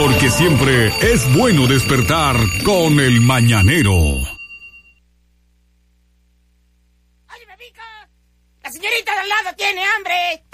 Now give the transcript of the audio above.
porque siempre es bueno despertar con el mañanero. ¡Oye, Bebico! ¡La señorita de al lado tiene hambre!